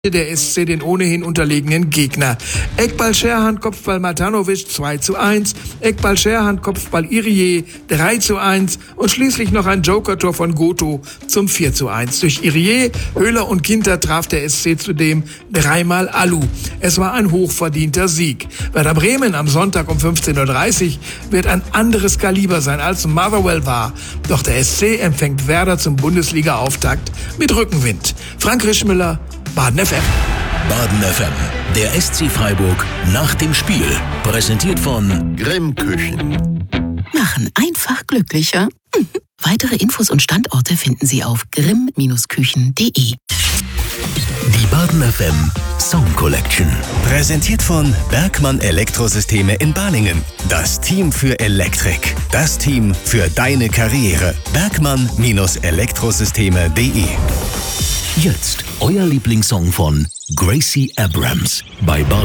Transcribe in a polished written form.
der SC den ohnehin unterlegenen Gegner. Eckball Scherhand, Kopfball Matanovic 2:1, Eckball Scherhand, Kopfball Irie 3:1 und schließlich noch ein Joker-Tor von Goto zum 4:1. Durch Irie, Höhler und Ginter traf der SC zudem dreimal Alu. Es war ein hochverdienter Sieg. Werder Bremen am Sonntag um 15:30 Uhr wird ein anderes Kaliber sein als Motherwell war. Doch der SC empfängt Werder zum Bundesliga-Auftakt mit Rückenwind. Frank Rischmüller, Baden FM. Baden FM, der SC Freiburg nach dem Spiel. Präsentiert von Grimm Küchen. Machen einfach glücklicher. Weitere Infos und Standorte finden Sie auf grimm-küchen.de. Die Baden FM Song Collection. Präsentiert von Bergmann Elektrosysteme in Balingen. Das Team für Elektrik. Das Team für deine Karriere. Bergmann-Elektrosysteme.de. Jetzt euer Lieblingssong von Gracie Abrams bei Baden.